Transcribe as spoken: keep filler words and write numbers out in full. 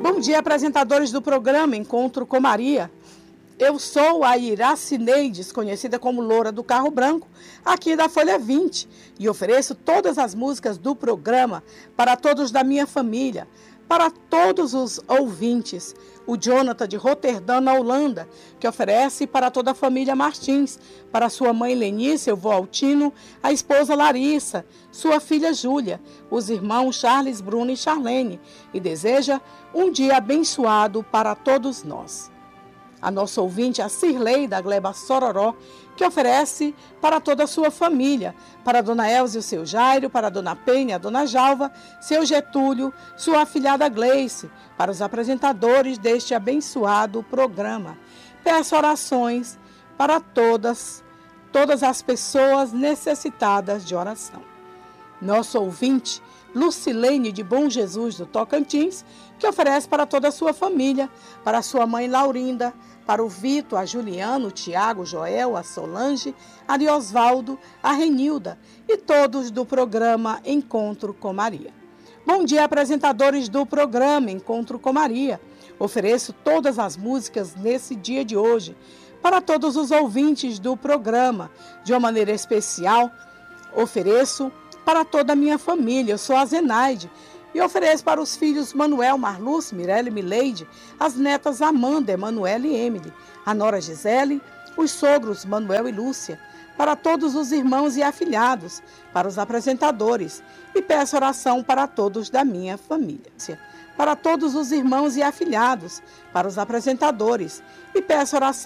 Bom dia, apresentadores do programa Encontro com Maria. Eu sou a Iracineides, conhecida como Loura do Carro Branco, aqui da Folha vinte, e ofereço todas as músicas do programa para todos da minha família, para todos os ouvintes. O Jonathan de Roterdã, na Holanda, que oferece para toda a família Martins, para sua mãe Lenice, seu avô Altino, a esposa Larissa, sua filha Júlia, os irmãos Charles, Bruno e Charlene, e deseja um dia abençoado para todos nós. A nossa ouvinte, a Cirlei, da Gleba Sororó, que oferece para toda a sua família, para a dona Elza e o seu Jairo, para a dona Penha, a dona Jalva, seu Getúlio, sua afilhada Gleice, para os apresentadores deste abençoado programa. Peço orações para todas, todas as pessoas necessitadas de oração. Nosso ouvinte, Lucilene de Bom Jesus, do Tocantins, que oferece para toda a sua família, para a sua mãe Laurinda, para o Vitor, a Juliano, o Tiago, o Joel, a Solange, a Ariosvaldo, a Renilda e todos do programa Encontro com Maria. Bom dia, apresentadores do programa Encontro com Maria. Ofereço todas as músicas nesse dia de hoje para todos os ouvintes do programa. De uma maneira especial, ofereço para toda a minha família. Eu sou a Zenaide e ofereço para os filhos Manuel, Marluce, Mirelle e Mileide, as netas Amanda, Emanuela e Emily, a nora Gisele, os sogros Manuel e Lúcia, para todos os irmãos e afilhados, para os apresentadores, e peço oração para todos da minha família. Para todos os irmãos e afilhados, para os apresentadores, e peço oração